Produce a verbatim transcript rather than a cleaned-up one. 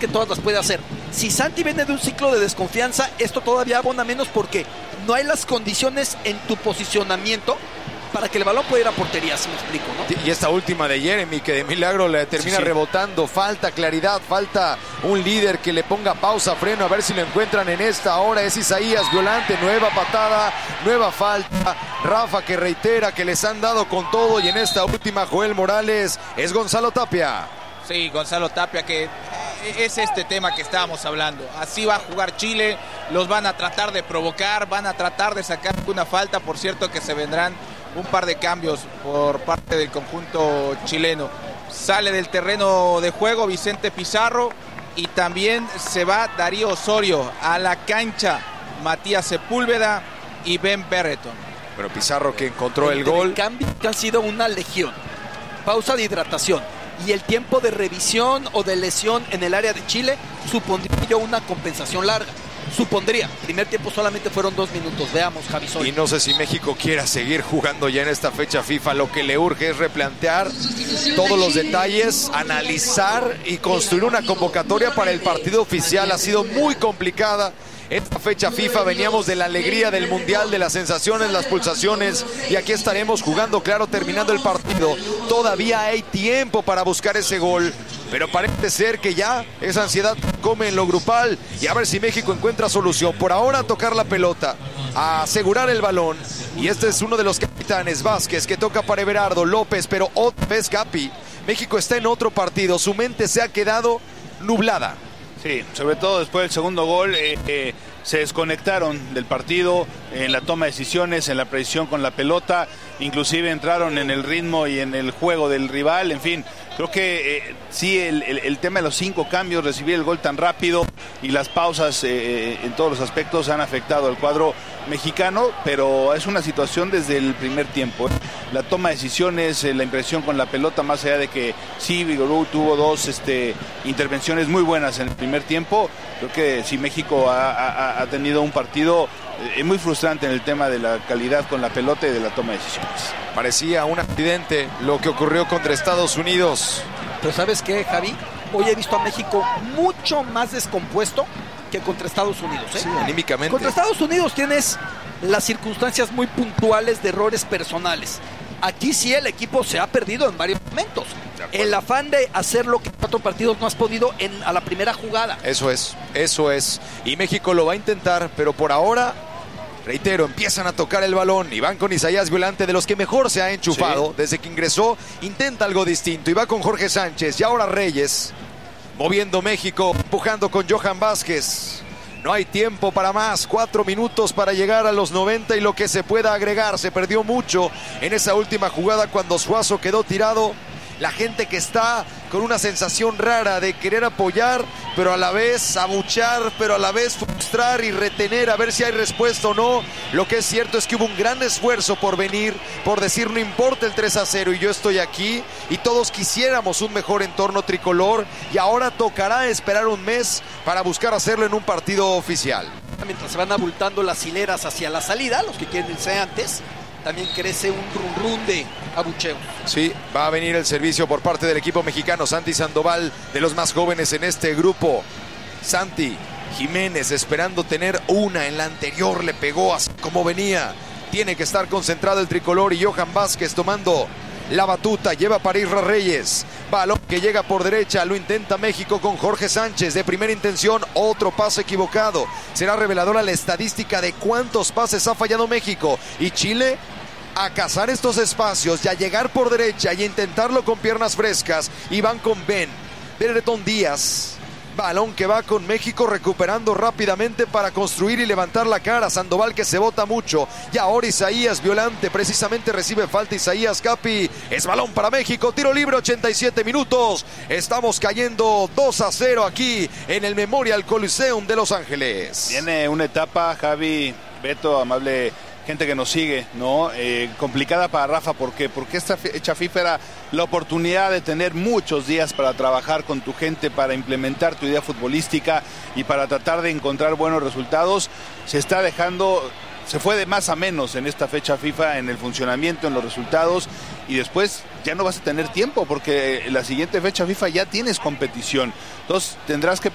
que todas las puede hacer. Si Santi viene de un ciclo de desconfianza, esto todavía abona menos porque no hay las condiciones en tu posicionamiento para que el balón pueda ir a portería, si me explico, ¿no? Y esta última de Jeremy, que de milagro le termina sí, sí. rebotando, falta claridad, falta un líder que le ponga pausa, freno, a ver si lo encuentran en esta. Ahora es Isaías Violante, nueva patada, nueva falta. Rafa que reitera que les han dado con todo, y en esta última Joel Morales es Gonzalo Tapia. Sí, Gonzalo Tapia, que es este tema que estábamos hablando. Así va a jugar Chile, los van a tratar de provocar, van a tratar de sacar una falta. Por cierto que se vendrán un par de cambios por parte del conjunto chileno. Sale del terreno de juego Vicente Pizarro y también se va Darío Osorio. A la cancha Matías Sepúlveda y Ben Berreton. Bueno, Pizarro que encontró el, el gol. El cambio que ha sido una legión. Pausa de hidratación. Y el tiempo de revisión o de lesión en el área de Chile supondría yo una compensación larga. Supondría. Primer tiempo solamente fueron dos minutos. Veamos, Javi Sol. Y no sé si México quiera seguir jugando ya en esta fecha FIFA. Lo que le urge es replantear todos los detalles, analizar y construir una convocatoria para el partido oficial. Ha sido muy complicada esta fecha FIFA. Veníamos de la alegría del Mundial, de las sensaciones, las pulsaciones, y aquí estaremos jugando, claro, terminando el partido. Todavía hay tiempo para buscar ese gol, pero parece ser que ya esa ansiedad come en lo grupal, y a ver si México encuentra solución. Por ahora, tocar la pelota, a asegurar el balón, y este es uno de los capitanes, Vázquez, que toca para Everardo López, pero otra vez Capi. México está en otro partido, su mente se ha quedado nublada. Sí, sobre todo después del segundo gol, eh, eh, se desconectaron del partido en la toma de decisiones, en la precisión con la pelota, inclusive entraron en el ritmo y en el juego del rival. En fin, creo que eh, sí, el, el, el tema de los cinco cambios, recibir el gol tan rápido y las pausas eh, en todos los aspectos han afectado al cuadro mexicano, pero es una situación desde el primer tiempo. La toma de decisiones, la impresión con la pelota, más allá de que sí, Vigorú tuvo dos este, intervenciones muy buenas en el primer tiempo. Creo que sí, México ha, ha, ha tenido un partido eh, muy frustrante en el tema de la calidad con la pelota y de la toma de decisiones. Parecía un accidente lo que ocurrió contra Estados Unidos. Pero ¿sabes qué, Javi? Hoy he visto a México mucho más descompuesto que contra Estados Unidos, ¿eh? Sí, anímicamente. Contra Estados Unidos tienes las circunstancias muy puntuales de errores personales. Aquí sí el equipo se ha perdido en varios momentos. El afán de hacer lo que en cuatro partidos no has podido en, a la primera jugada. Eso es, eso es. Y México lo va a intentar, pero por ahora, reitero, empiezan a tocar el balón y van con Isaías Violante, de los que mejor se ha enchufado. Sí. Desde que ingresó, intenta algo distinto y va con Jorge Sánchez y ahora Reyes. Moviendo México, empujando con Johan Vázquez. No hay tiempo para más, cuatro minutos para llegar a los noventa y lo que se pueda agregar. Se perdió mucho en esa última jugada cuando Suazo quedó tirado. La gente que está con una sensación rara de querer apoyar, pero a la vez abuchar, pero a la vez frustrar y retener a ver si hay respuesta o no. Lo que es cierto es que hubo un gran esfuerzo por venir, por decir no importa el tres a cero y yo estoy aquí, y todos quisiéramos un mejor entorno tricolor, y ahora tocará esperar un mes para buscar hacerlo en un partido oficial. Mientras se van abultando las hileras hacia la salida, los que quieren irse antes, también crece un run run de abucheo. Sí, va a venir el servicio por parte del equipo mexicano. Santi Sandoval, de los más jóvenes en este grupo. Santi Jiménez esperando tener una, en la anterior le pegó así como venía. Tiene que estar concentrado el tricolor, y Johan Vázquez tomando la batuta, lleva para Isra Reyes. Balón que llega por derecha, lo intenta México con Jorge Sánchez de primera intención, otro pase equivocado. Será reveladora la estadística de cuántos pases ha fallado México, y Chile a cazar estos espacios y a llegar por derecha y intentarlo con piernas frescas. Y van con Ben Berreton Díaz. Balón que va con México recuperando rápidamente para construir y levantar la cara. Sandoval que se bota mucho. Y ahora Isaías Violante precisamente recibe falta. Isaías Capi. Es balón para México. Tiro libre, ochenta y siete minutos. Estamos cayendo dos a cero aquí en el Memorial Coliseum de Los Ángeles. Viene una etapa, Javi, Beto, amable gente que nos sigue, ¿no? Eh, complicada para Rafa, ¿por qué? Porque esta fecha FIFA era la oportunidad de tener muchos días para trabajar con tu gente, para implementar tu idea futbolística y para tratar de encontrar buenos resultados. Se está dejando, se fue de más a menos en esta fecha FIFA, en el funcionamiento, en los resultados, y después ya no vas a tener tiempo porque la siguiente fecha FIFA ya tienes competición. Entonces tendrás que